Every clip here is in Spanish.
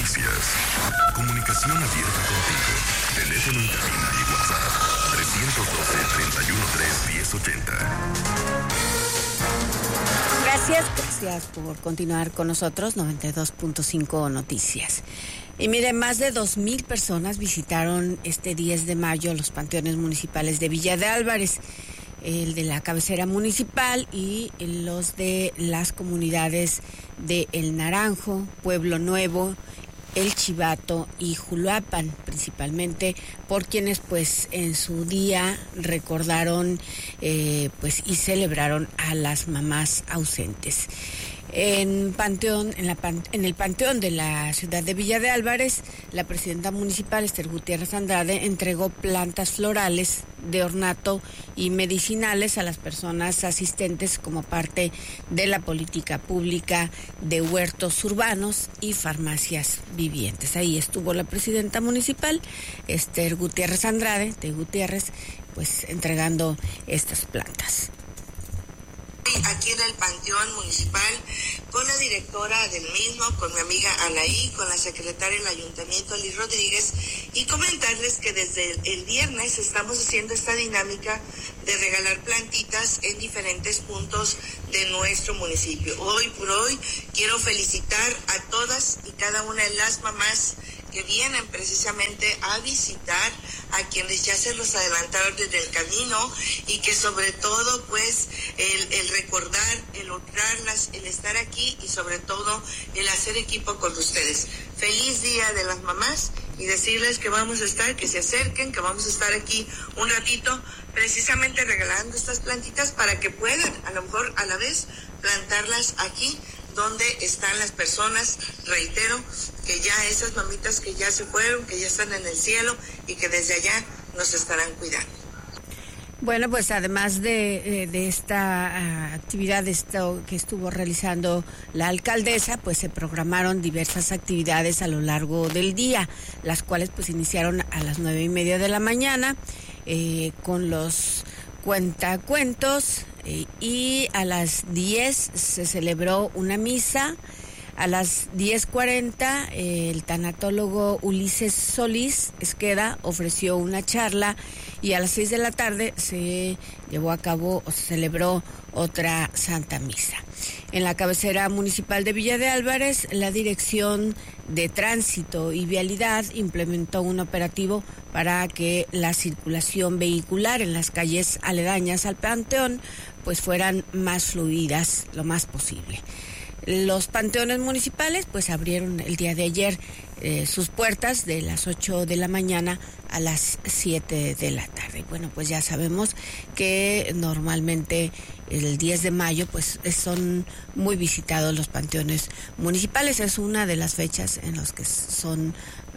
noticias. Comunicación abierta contigo. Teléfono en cabina y WhatsApp 312-313-1080. Gracias por continuar con nosotros. 92.5 Noticias. Y mire, más de 2,000 personas visitaron este 10 de mayo los panteones municipales de Villa de Álvarez, el de la cabecera municipal y los de las comunidades de El Naranjo, Pueblo Nuevo, El Chivato y Juluapan, principalmente por quienes pues en su día recordaron pues y celebraron a las mamás ausentes. En el Panteón de la ciudad de Villa de Álvarez, la presidenta municipal, Esther Gutiérrez Andrade, entregó plantas florales de ornato y medicinales a las personas asistentes como parte de la política pública de huertos urbanos y farmacias vivientes. Ahí estuvo la presidenta municipal, Esther Gutiérrez Andrade, pues entregando estas plantas. Aquí en el Panteón Municipal, con la directora del mismo, con mi amiga Anaí, con la secretaria del Ayuntamiento, Liz Rodríguez, y comentarles que desde el viernes estamos haciendo esta dinámica de regalar plantitas en diferentes puntos de nuestro municipio. Hoy por hoy quiero felicitar a todas y cada una de las mamás que vienen precisamente a visitar a quienes ya se los adelantaron desde el camino, y que sobre todo pues el recordar, el honrarlas, el estar aquí y sobre todo el hacer equipo con ustedes. Feliz Día de las Mamás, y decirles que vamos a estar, que se acerquen, que vamos a estar aquí un ratito precisamente regalando estas plantitas para que puedan a lo mejor a la vez plantarlas aquí donde están las personas, reitero, que ya esas mamitas que ya se fueron, que ya están en el cielo y que desde allá nos estarán cuidando. Bueno, pues además de esta actividad que estuvo realizando la alcaldesa, pues se programaron diversas actividades a lo largo del día, las cuales pues iniciaron a las 9:30 de la mañana con los cuentacuentos, y a las 10 se celebró una misa. A las 10:40 el tanatólogo Ulises Solís Esqueda ofreció una charla, y a las 6 de la tarde se llevó a cabo o se celebró otra Santa Misa. En la cabecera municipal de Villa de Álvarez, la Dirección de Tránsito y Vialidad implementó un operativo para que la circulación vehicular en las calles aledañas al panteón pues fueran más fluidas lo más posible. Los panteones municipales pues abrieron el día de ayer sus puertas de las 8 de la mañana a las 7 de la tarde. Bueno, pues ya sabemos que normalmente el 10 de mayo pues son muy visitados los panteones municipales. Es una de las fechas en las que son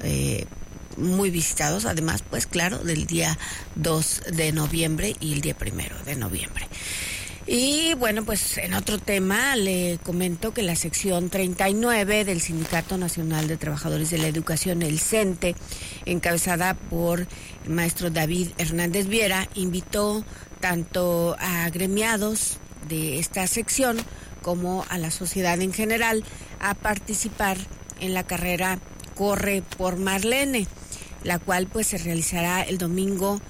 muy visitados, además pues claro, del día 2 de noviembre y el día 1 de noviembre. Y bueno, pues en otro tema le comento que la sección 39 del Sindicato Nacional de Trabajadores de la Educación, el CENTE, encabezada por el maestro David Hernández Viera, invitó tanto a agremiados de esta sección como a la sociedad en general a participar en la carrera Corre por Marlene, la cual pues se realizará el domingo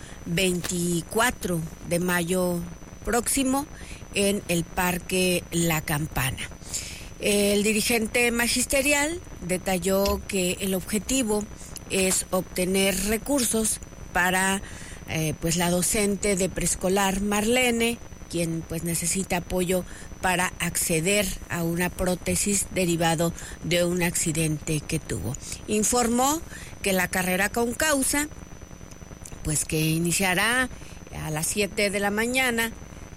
24 de mayo próximo en el Parque La Campana. El dirigente magisterial detalló que el objetivo es obtener recursos para pues la docente de preescolar Marlene, quien pues necesita apoyo para acceder a una prótesis derivado de un accidente que tuvo. Informó que la carrera con causa pues que iniciará a las 7 de la mañana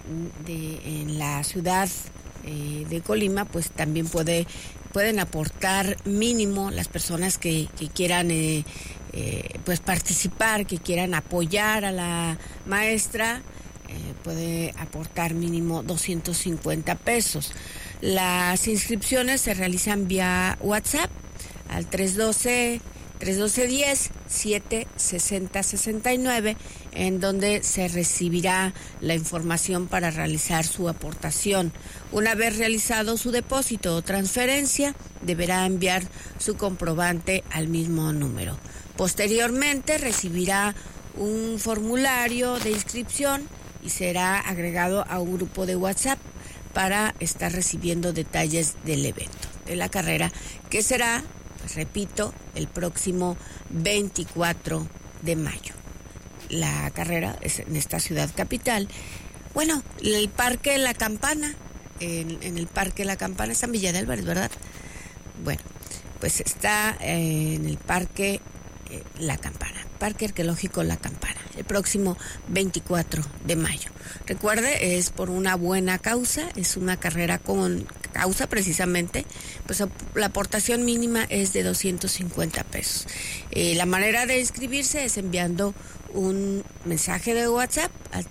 en la ciudad de Colima, pues también pueden aportar mínimo las personas que quieran pues participar, que quieran apoyar a la maestra, puede aportar mínimo 250 pesos. Las inscripciones se realizan vía WhatsApp al 312-10-760-69, en donde se recibirá la información para realizar su aportación. Una vez realizado su depósito o transferencia, deberá enviar su comprobante al mismo número. Posteriormente recibirá un formulario de inscripción y será agregado a un grupo de WhatsApp para estar recibiendo detalles del evento, de la carrera, que será, pues repito, el próximo 24 de mayo. La carrera es en esta ciudad capital. Bueno, el Parque La Campana, en el Parque La Campana, está en Villa de Álvarez, ¿verdad? Bueno, pues está en el Parque La Campana, Parque Arqueológico La Campana, el próximo 24 de mayo. Recuerde, es por una buena causa, es una carrera con causa precisamente, pues la aportación mínima es de 250 pesos. La manera de inscribirse es enviando un mensaje de WhatsApp al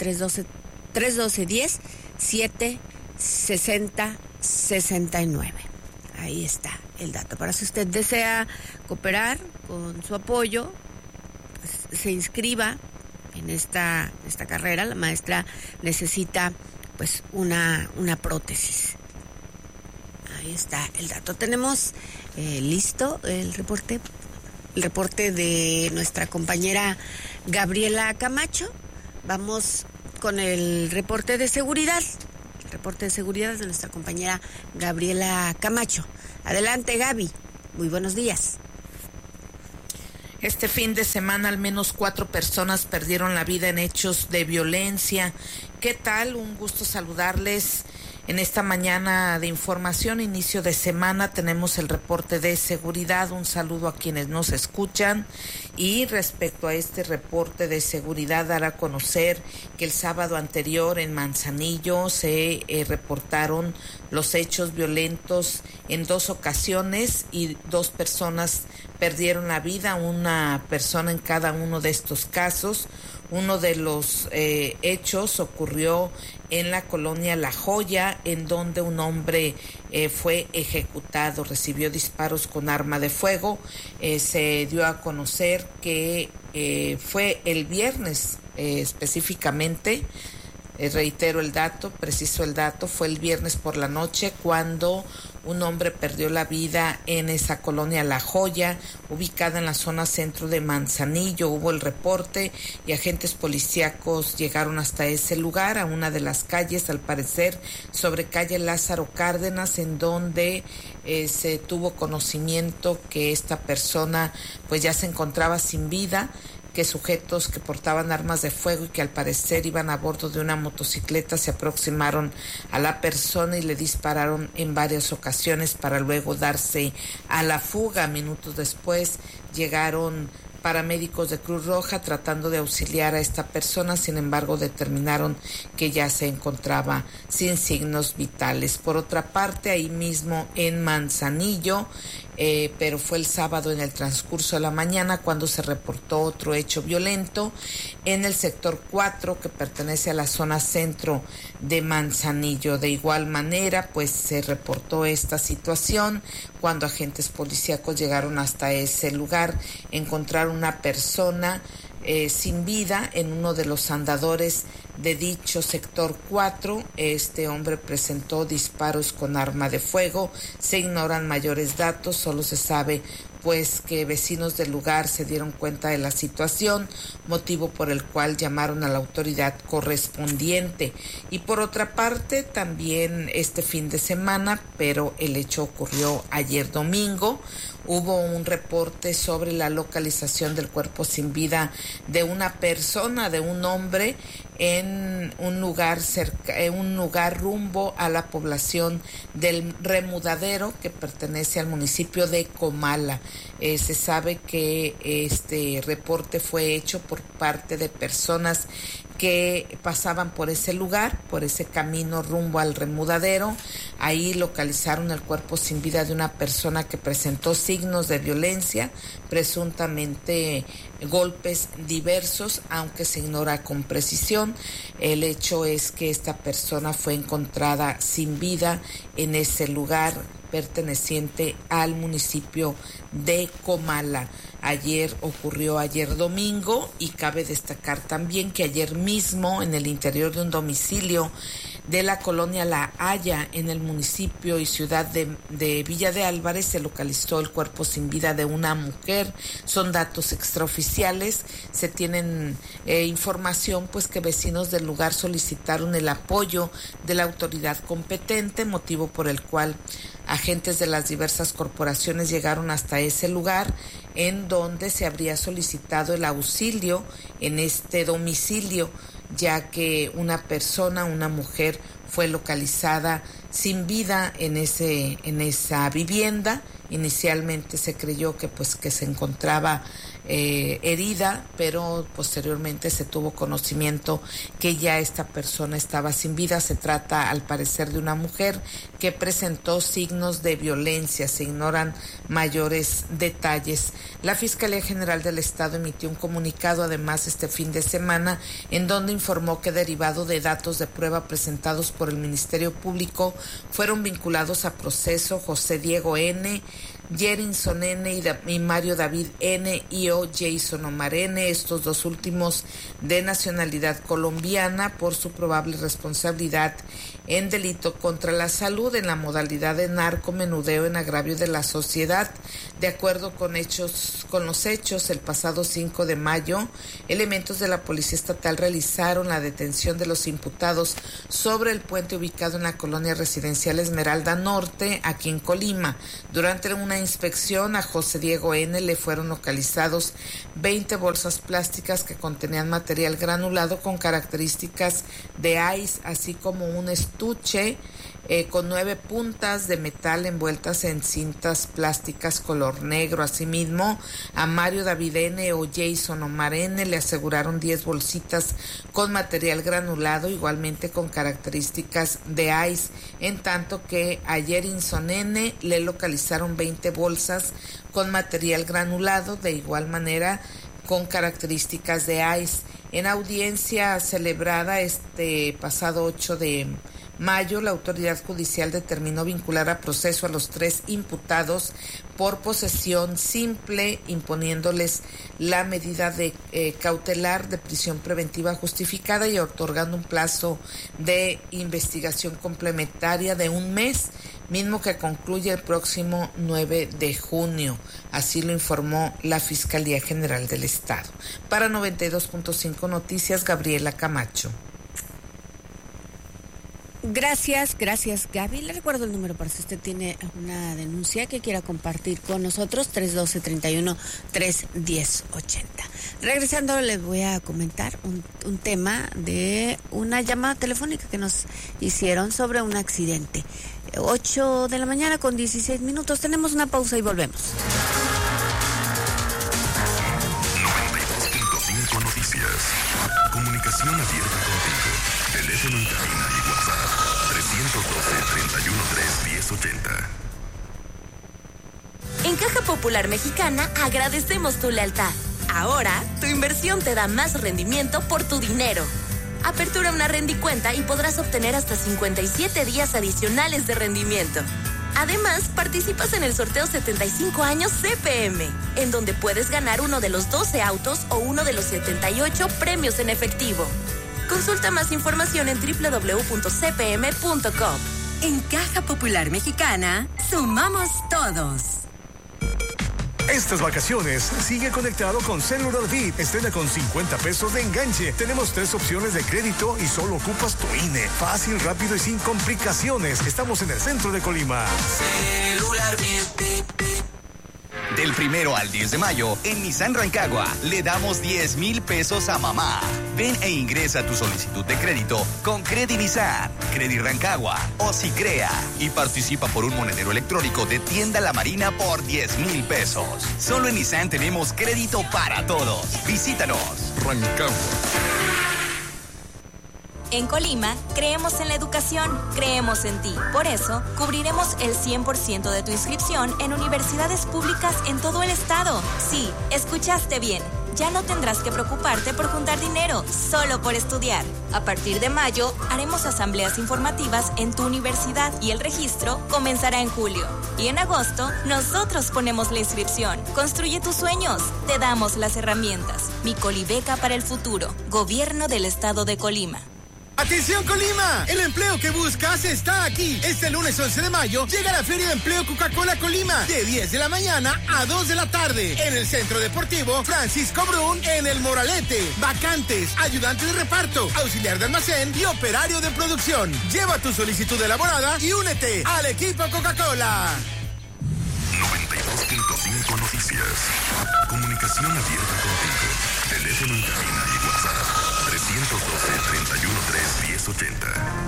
312-10-760-69. Ahí está el dato. Para si usted desea cooperar con su apoyo, pues se inscriba en esta carrera. La maestra necesita pues una prótesis. Ahí está el dato. Tenemos listo el reporte de nuestra compañera Gabriela Camacho. Vamos con el reporte de seguridad. El reporte de seguridad de nuestra compañera Gabriela Camacho. Adelante, Gaby. Muy buenos días. Este fin de semana al menos 4 personas perdieron la vida en hechos de violencia. ¿Qué tal? Un gusto saludarles. En esta mañana de información, inicio de semana, tenemos el reporte de seguridad. Un saludo a quienes nos escuchan. Y respecto a este reporte de seguridad, dará a conocer que el sábado anterior en Manzanillo se reportaron los hechos violentos en 2 ocasiones y 2 personas perdieron la vida, una persona en cada uno de estos casos. Uno de los hechos ocurrió en la colonia La Joya, en donde un hombre fue ejecutado, recibió disparos con arma de fuego. Se dio a conocer que fue el viernes específicamente. Reitero el dato, preciso el dato, fue el viernes por la noche cuando un hombre perdió la vida en esa colonia La Joya, ubicada en la zona centro de Manzanillo. Hubo el reporte y agentes policíacos llegaron hasta ese lugar, a una de las calles, al parecer sobre calle Lázaro Cárdenas, en donde se tuvo conocimiento que esta persona pues ya se encontraba sin vida, que sujetos que portaban armas de fuego y que al parecer iban a bordo de una motocicleta se aproximaron a la persona y le dispararon en varias ocasiones para luego darse a la fuga. Minutos después llegaron paramédicos de Cruz Roja tratando de auxiliar a esta persona, sin embargo determinaron que ya se encontraba sin signos vitales. Por otra parte, ahí mismo en Manzanillo, pero fue el sábado en el transcurso de la mañana cuando se reportó otro hecho violento en el sector 4, que pertenece a la zona centro de Manzanillo. De igual manera, pues se reportó esta situación cuando agentes policíacos llegaron hasta ese lugar, encontraron una persona sin vida en uno de los andadores de dicho sector 4. Este hombre presentó disparos con arma de fuego. Se ignoran mayores datos, solo se sabe pues que vecinos del lugar se dieron cuenta de la situación, motivo por el cual llamaron a la autoridad correspondiente. Y por otra parte, también este fin de semana, pero el hecho ocurrió ayer domingo, hubo un reporte sobre la localización del cuerpo sin vida de una persona, de un hombre, en un lugar rumbo a la población del Remudadero, que pertenece al municipio de Comala. Se sabe que este reporte fue hecho por parte de personas que pasaban por ese lugar, por ese camino rumbo al Remudadero. Ahí localizaron el cuerpo sin vida de una persona que presentó signos de violencia, presuntamente golpes diversos, aunque se ignora con precisión. El hecho es que esta persona fue encontrada sin vida en ese lugar, perteneciente al municipio de Comala. Ocurrió ayer domingo, y cabe destacar también que ayer mismo en el interior de un domicilio de la colonia La Haya, en el municipio y ciudad de Villa de Álvarez, se localizó el cuerpo sin vida de una mujer. Son datos extraoficiales. Se tienen información pues que vecinos del lugar solicitaron el apoyo de la autoridad competente, motivo por el cual agentes de las diversas corporaciones llegaron hasta ese lugar, en donde se habría solicitado el auxilio en este domicilio, ya que una mujer, fue localizada sin vida en esa vivienda. Inicialmente se creyó que se encontraba herida, pero posteriormente se tuvo conocimiento que ya esta persona estaba sin vida. Se trata, al parecer, de una mujer que presentó signos de violencia. Se ignoran mayores detalles. La Fiscalía General del Estado emitió un comunicado, además, este fin de semana, en donde informó que, derivado de datos de prueba presentados por el Ministerio Público, fueron vinculados a proceso José Diego N., Jerinson N. y Mario David N. y Jason Omar N., estos dos últimos de nacionalidad colombiana, por su probable responsabilidad en delito contra la salud en la modalidad de narcomenudeo en agravio de la sociedad. De acuerdo con los hechos, el pasado 5 de mayo, elementos de la Policía Estatal realizaron la detención de los imputados sobre el puente ubicado en la colonia residencial Esmeralda Norte, aquí en Colima. Durante una inspección a José Diego N. le fueron localizados 20 bolsas plásticas que contenían material granulado con características de ice, así como un estuche con 9 puntas de metal envueltas en cintas plásticas color negro. Asimismo, a Mario David N. o Jason Omar N. le aseguraron 10 bolsitas con material granulado, igualmente con características de ice, en tanto que a Jerinson N. le localizaron 20 bolsas con material granulado, de igual manera con características de ice. En audiencia celebrada este pasado 8 de mayo, la autoridad judicial determinó vincular a proceso a los 3 imputados por posesión simple, imponiéndoles la medida de cautelar de prisión preventiva justificada y otorgando un plazo de investigación complementaria de 1 mes, mismo que concluye el próximo 9 de junio. Así lo informó la Fiscalía General del Estado. Para 92.5 Noticias, Gabriela Camacho. Gracias, Gaby. Le recuerdo el número para si usted tiene alguna denuncia que quiera compartir con nosotros, 312-31-310-80. Regresando, les voy a comentar un tema de una llamada telefónica que nos hicieron sobre un accidente. 8 de la mañana con 16 minutos. Tenemos una pausa y volvemos. 92.5 Noticias. Comunicación abierta contigo. Teléfono en cabina y WhatsApp 312-31-310-80. En Caja Popular Mexicana agradecemos tu lealtad. Ahora, tu inversión te da más rendimiento por tu dinero. Apertura una rendicuenta y podrás obtener hasta 57 días adicionales de rendimiento. Además, participas en el sorteo 75 años CPM, en donde puedes ganar uno de los 12 autos o uno de los 78 premios en efectivo. Consulta más información en www.cpm.com. En Caja Popular Mexicana, sumamos todos. Estas vacaciones sigue conectado con Cellular Bit. Estrena con 50 pesos de enganche. Tenemos 3 opciones de crédito y solo ocupas tu INE. Fácil, rápido y sin complicaciones. Estamos en el centro de Colima. Cellular Bit. Del 1 al 10 de mayo, en Nissan Rancagua, le damos 10,000 pesos a mamá. Ven e ingresa tu solicitud de crédito con Credi Nissan, Credi Rancagua o Sicrea y participa por un monedero electrónico de Tienda La Marina por 10,000 pesos. Solo en Nissan tenemos crédito para todos. Visítanos. Rancagua. En Colima, creemos en la educación, creemos en ti. Por eso, cubriremos el 100% de tu inscripción en universidades públicas en todo el estado. Sí, escuchaste bien. Ya no tendrás que preocuparte por juntar dinero, solo por estudiar. A partir de mayo, haremos asambleas informativas en tu universidad y el registro comenzará en julio. Y en agosto, nosotros ponemos la inscripción. Construye tus sueños, te damos las herramientas. Mi Colibeca para el futuro, Gobierno del Estado de Colima. ¡Atención Colima! El empleo que buscas está aquí. Este lunes 11 de mayo llega la Feria de Empleo Coca-Cola Colima de 10 de la mañana a 2 de la tarde en el Centro Deportivo Francisco Brun en El Moralete. Vacantes, ayudante de reparto, auxiliar de almacén y operario de producción. Lleva tu solicitud elaborada y únete al equipo Coca-Cola. 92.5 Noticias. Comunicación abierta contigo. Teléfono en cabina y WhatsApp. 312-313-1080.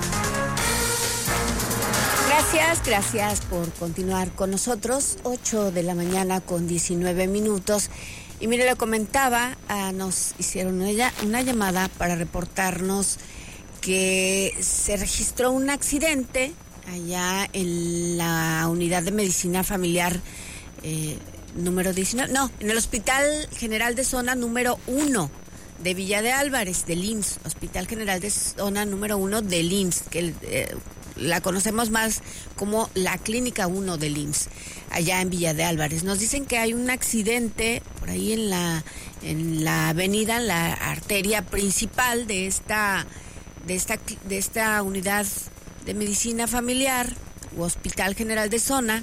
Gracias por continuar con nosotros. 8 de la mañana con 19 minutos. Y mire, le comentaba, nos hicieron una llamada para reportarnos que se registró un accidente allá en la unidad de medicina familiar número 19, en el Hospital General de Zona número 1 de Villa de Álvarez, del IMSS, Hospital General de Zona número 1 del IMSS, que la conocemos más como la Clínica 1 del IMSS, allá en Villa de Álvarez. Nos dicen que hay un accidente por ahí en la avenida, en la arteria principal de esta unidad de medicina familiar u Hospital General de Zona.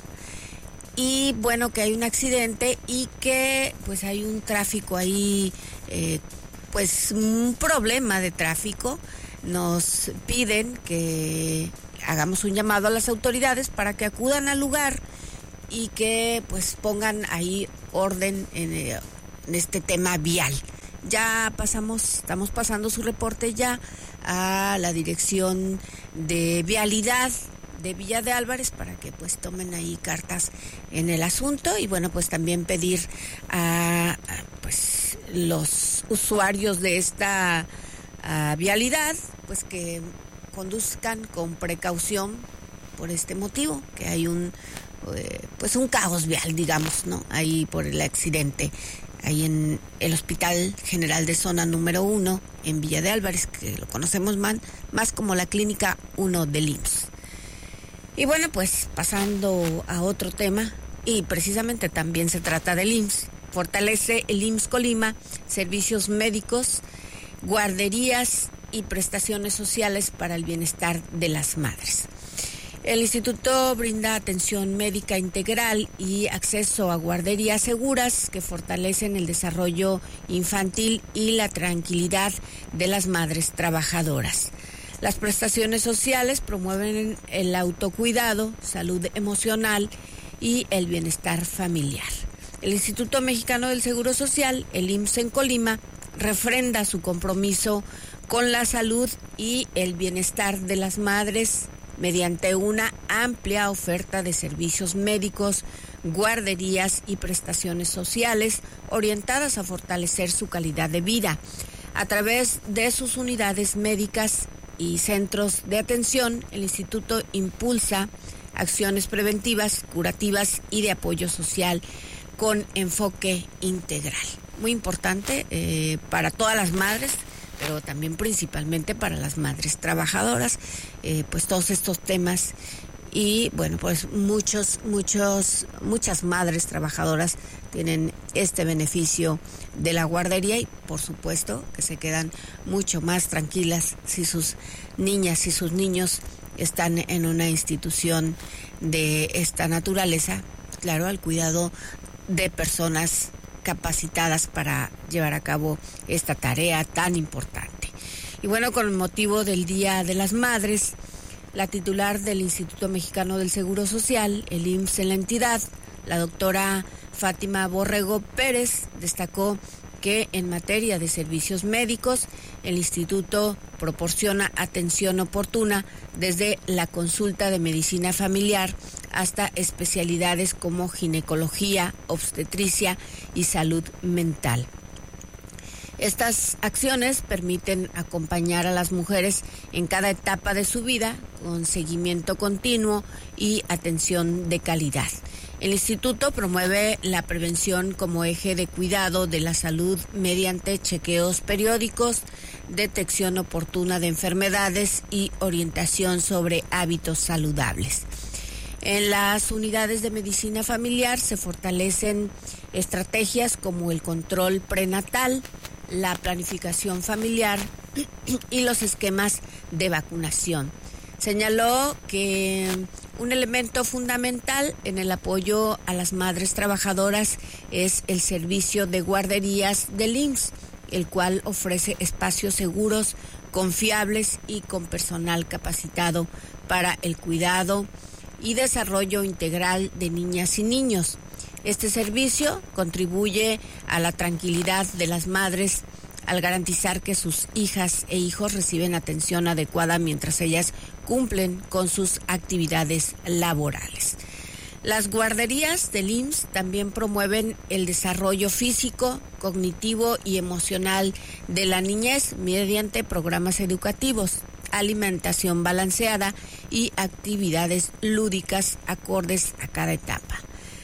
Y bueno, que hay un accidente y que pues hay un tráfico ahí, pues un problema de tráfico. Nos piden que hagamos un llamado a las autoridades para que acudan al lugar y que pues pongan ahí orden en este tema vial. Estamos pasando su reporte ya a la dirección de vialidad de Villa de Álvarez para que pues tomen ahí cartas en el asunto y bueno, pues también pedir a pues los usuarios de esta vialidad pues que conduzcan con precaución por este motivo, que hay un caos vial, digamos, ¿no? Ahí por el accidente, ahí en el Hospital General de Zona número 1 en Villa de Álvarez, que lo conocemos más como la Clínica 1 del IMSS. Y bueno, pues pasando a otro tema, y precisamente también se trata del IMSS. Fortalece el IMSS Colima servicios médicos, guarderías y prestaciones sociales para el bienestar de las madres. El instituto brinda atención médica integral y acceso a guarderías seguras que fortalecen el desarrollo infantil y la tranquilidad de las madres trabajadoras. Las prestaciones sociales promueven el autocuidado, salud emocional y el bienestar familiar. El Instituto Mexicano del Seguro Social, el IMSS en Colima, refrenda su compromiso con la salud y el bienestar de las madres mediante una amplia oferta de servicios médicos, guarderías y prestaciones sociales orientadas a fortalecer su calidad de vida. A través de sus unidades médicas y centros de atención, el instituto impulsa acciones preventivas, curativas y de apoyo social con enfoque integral. Muy importante para todas las madres, pero también principalmente para las madres trabajadoras, pues todos estos temas. Y bueno, pues muchas madres trabajadoras tienen este beneficio de la guardería y por supuesto que se quedan mucho más tranquilas si sus niñas y sus niños están en una institución de esta naturaleza, claro, al cuidado de personas capacitadas para llevar a cabo esta tarea tan importante. Y bueno, con el motivo del Día de las Madres, la titular del Instituto Mexicano del Seguro Social, el IMSS en la entidad, la doctora Fátima Borrego Pérez, destacó que en materia de servicios médicos, el instituto proporciona atención oportuna desde la consulta de medicina familiar hasta especialidades como ginecología, obstetricia y salud mental. Estas acciones permiten acompañar a las mujeres en cada etapa de su vida con seguimiento continuo y atención de calidad. El instituto promueve la prevención como eje de cuidado de la salud mediante chequeos periódicos, detección oportuna de enfermedades y orientación sobre hábitos saludables. En las unidades de medicina familiar se fortalecen estrategias como el control prenatal, la planificación familiar y los esquemas de vacunación. Señaló que un elemento fundamental en el apoyo a las madres trabajadoras es el servicio de guarderías del IMSS, el cual ofrece espacios seguros, confiables y con personal capacitado para el cuidado y desarrollo integral de niñas y niños. Este servicio contribuye a la tranquilidad de las madres al garantizar que sus hijas e hijos reciben atención adecuada mientras ellas cumplen con sus actividades laborales. Las guarderías del IMSS también promueven el desarrollo físico, cognitivo y emocional de la niñez mediante programas educativos, alimentación balanceada y actividades lúdicas acordes a cada etapa.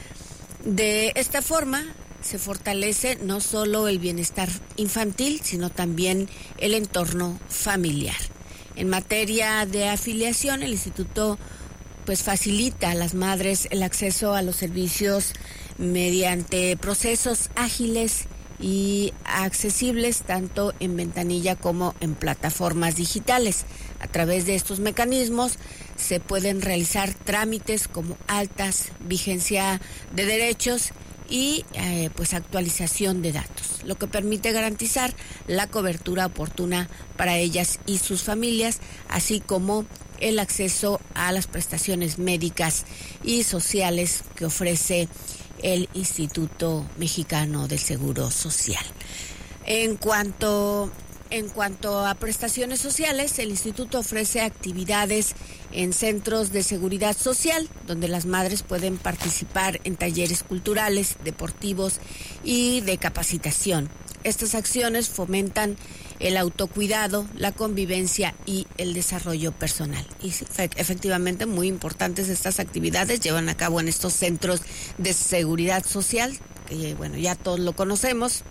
De esta forma, se fortalece no solo el bienestar infantil, sino también el entorno familiar. En materia de afiliación, el instituto facilita a las madres el acceso a los servicios mediante procesos ágiles y accesibles tanto en ventanilla como en plataformas digitales. A través de estos mecanismos se pueden realizar trámites como altas, vigencia de derechos y actualización de datos, lo que permite garantizar la cobertura oportuna para ellas y sus familias, así como el acceso a las prestaciones médicas y sociales que ofrece el Instituto Mexicano del Seguro Social. En cuanto a prestaciones sociales, el instituto ofrece actividades en centros de seguridad social, donde las madres pueden participar en talleres culturales, deportivos y de capacitación. Estas acciones fomentan el autocuidado, la convivencia y el desarrollo personal. Y efectivamente, muy importantes estas actividades llevan a cabo en estos centros de seguridad social, que ya todos lo conocemos.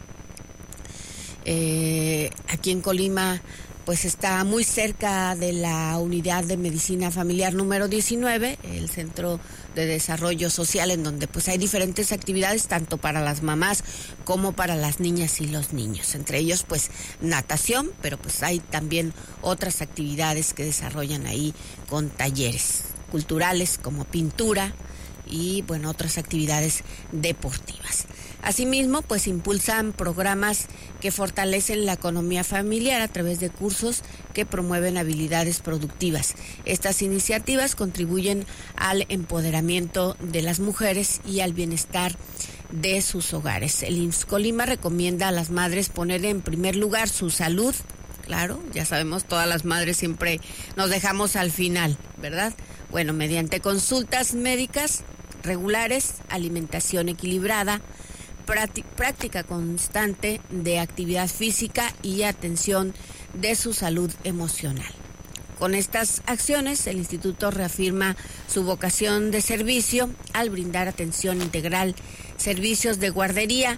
Aquí en Colima está muy cerca de la unidad de medicina familiar número 19, el centro de desarrollo social, en donde hay diferentes actividades tanto para las mamás como para las niñas y los niños, entre ellos natación, pero hay también otras actividades que desarrollan ahí con talleres culturales como pintura y otras actividades deportivas. Asimismo, impulsan programas que fortalecen la economía familiar a través de cursos que promueven habilidades productivas. Estas iniciativas contribuyen al empoderamiento de las mujeres y al bienestar de sus hogares. El IMSS Colima recomienda a las madres poner en primer lugar su salud. Claro, ya sabemos, todas las madres siempre nos dejamos al final, ¿verdad? Mediante consultas médicas regulares, alimentación equilibrada, práctica constante de actividad física y atención de su salud emocional. Con estas acciones, el instituto reafirma su vocación de servicio al brindar atención integral, servicios de guardería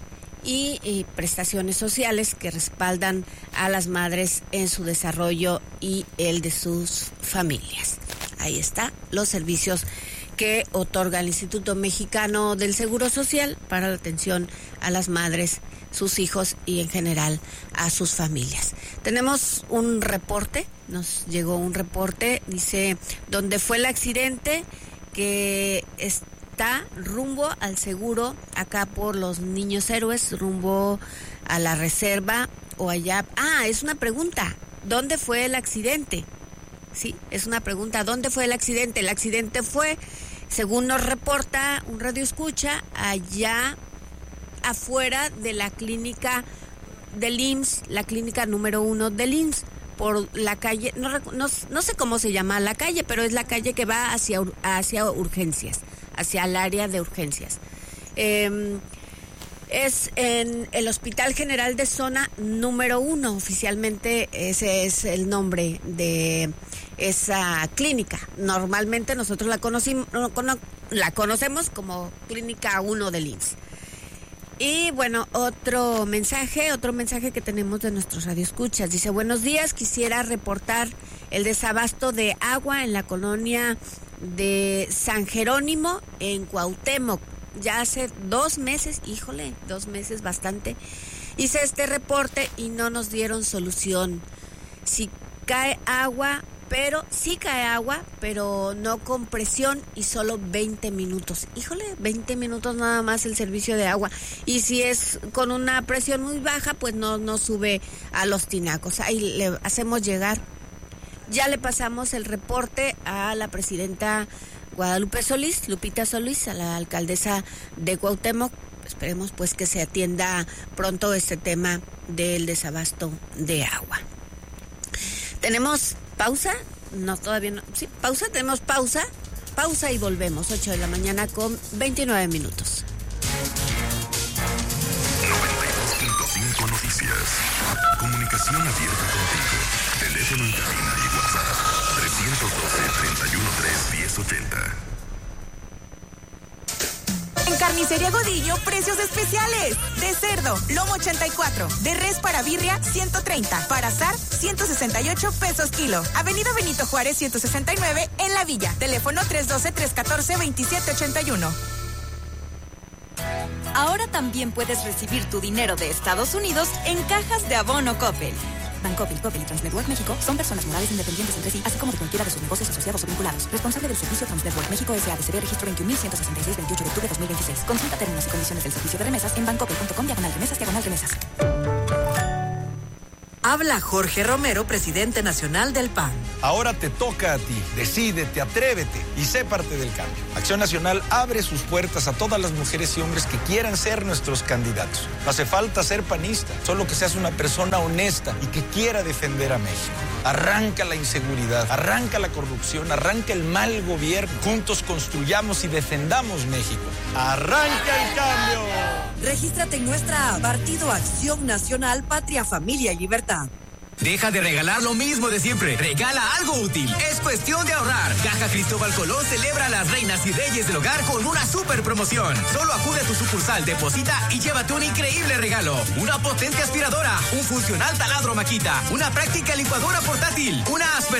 y prestaciones sociales que respaldan a las madres en su desarrollo y el de sus familias. Ahí está, los servicios que otorga el Instituto Mexicano del Seguro Social para la atención a las madres, sus hijos y en general a sus familias. Tenemos un reporte, nos llegó un reporte, dice, ¿dónde fue el accidente? Que está rumbo al seguro, acá por los Niños Héroes, rumbo a la reserva o allá. Es una pregunta, ¿dónde fue el accidente? Sí, es una pregunta, ¿dónde fue el accidente? El accidente fue, según nos reporta un radioescucha, allá afuera de la clínica del IMSS, la clínica número 1 del IMSS, por la calle, no sé cómo se llama la calle, pero es la calle que va hacia urgencias, hacia el área de urgencias. Es en el Hospital General de Zona número 1. Oficialmente ese es el nombre de esa clínica. Normalmente nosotros la conocemos como Clínica 1 del IMSS. Y bueno, otro mensaje que tenemos de nuestros radioescuchas. Dice, buenos días, quisiera reportar el desabasto de agua en la colonia de San Jerónimo en Cuauhtémoc. Ya hace 2 meses, 2 meses bastante, hice este reporte y no nos dieron solución. Sí cae agua, pero no con presión y solo 20 minutos. 20 minutos nada más el servicio de agua. Y si es con una presión muy baja, pues no sube a los tinacos. Ahí le hacemos llegar. Ya le pasamos el reporte a la presidenta Lupita Solís, a la alcaldesa de Cuauhtémoc. Esperemos pues que se atienda pronto este tema del desabasto de agua. ¿Tenemos pausa? No, todavía no. Sí, pausa, tenemos pausa y volvemos. 8 de la mañana con 29 minutos. 92.5 Noticias. Comunicación abierta contigo. Teléfono en cabina y WhatsApp 312-313-1080. En Carnicería Godillo, precios especiales. De cerdo, lomo 84. De res para birria, 130. Para asar, 168 pesos kilo. Avenida Benito Juárez, 169, en La Villa. Teléfono 312-314-2781. Ahora también puedes recibir tu dinero de Estados Unidos en cajas de abono Coppel. Bancoppel, Coppel y Transnetwork México son personas morales independientes entre sí, así como de cualquiera de sus negocios asociados o vinculados. Responsable del servicio Transnetwork México S.A.D.C.B. registro 21.166, 28 de octubre 2026. Consulta términos y condiciones del servicio de remesas en bancoppel.com/remesas/remesas. Habla Jorge Romero, presidente nacional del PAN. Ahora te toca a ti. Decídete, atrévete y sé parte del cambio. Acción Nacional abre sus puertas a todas las mujeres y hombres que quieran ser nuestros candidatos. No hace falta ser panista, solo que seas una persona honesta y que quiera defender a México. Arranca la inseguridad, arranca la corrupción, arranca el mal gobierno. Juntos construyamos y defendamos México. ¡Arranca el cambio! Regístrate en nuestra app, Partido Acción Nacional, Patria, Familia y Libertad. Deja de regalar lo mismo de siempre. Regala algo útil. Es cuestión de ahorrar. Caja Cristóbal Colón celebra a las reinas y reyes del hogar con una super promoción. Solo acude a tu sucursal, deposita y llévate un increíble regalo. Una potente aspiradora, un funcional taladro maquita, una práctica licuadora portátil, una aspersora